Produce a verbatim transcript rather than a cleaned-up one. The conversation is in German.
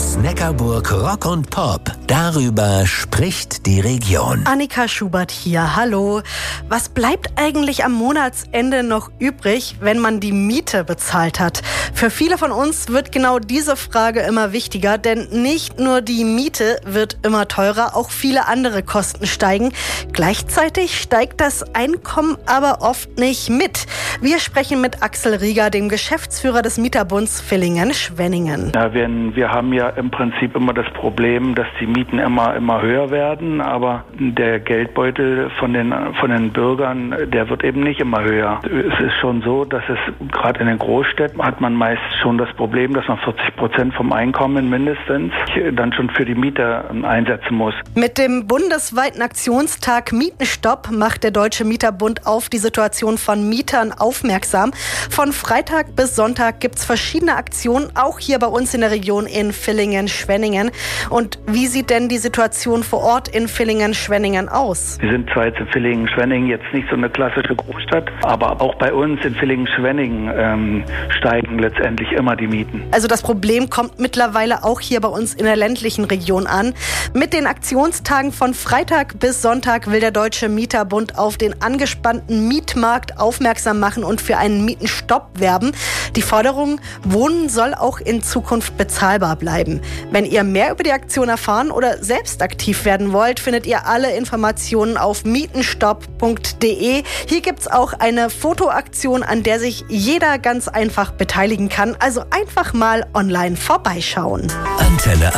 Neckarburg Rock und Pop. Darüber spricht die Region. Annika Schubert hier, hallo. Was bleibt eigentlich am Monatsende noch übrig, wenn man die Miete bezahlt hat? Für viele von uns wird genau diese Frage immer wichtiger, denn nicht nur die Miete wird immer teurer, auch viele andere Kosten steigen. Gleichzeitig steigt das Einkommen aber oft nicht mit. Wir sprechen mit Axel Rieger, dem Geschäftsführer des Mieterbunds Villingen-Schwenningen. Ja, wir, wir haben ja im Prinzip immer das Problem, dass die Mieten immer, immer höher werden, aber der Geldbeutel von den, von den Bürgern, der wird eben nicht immer höher. Es ist schon so, dass es gerade in den Großstädten hat man meist schon das Problem, dass man vierzig Prozent vom Einkommen mindestens dann schon für die Miete einsetzen muss. Mit dem bundesweiten Aktionstag Mietenstopp macht der Deutsche Mieterbund auf die Situation von Mietern aufmerksam. Von Freitag bis Sonntag gibt es verschiedene Aktionen, auch hier bei uns in der Region in Villingen-Schwenningen. Und wie sieht denn die Situation vor Ort in Villingen-Schwenningen aus? Wir sind zwar jetzt in Villingen-Schwenningen jetzt nicht so eine klassische Großstadt, aber auch bei uns in Villingen-Schwenningen ähm, steigen letztendlich immer die Mieten. Also das Problem kommt mittlerweile auch hier bei uns in der ländlichen Region an. Mit den Aktionstagen von Freitag bis Sonntag will der Deutsche Mieterbund auf den angespannten Mietmarkt aufmerksam machen und für einen Mietenstopp werben. Die Forderung, Wohnen soll auch in Zukunft bezahlbar bleiben. Wenn ihr mehr über die Aktion erfahren oder selbst aktiv werden wollt, findet ihr alle Informationen auf mietenstopp punkt de. Hier gibt es auch eine Fotoaktion, an der sich jeder ganz einfach beteiligen kann. Also einfach mal online vorbeischauen. Antenne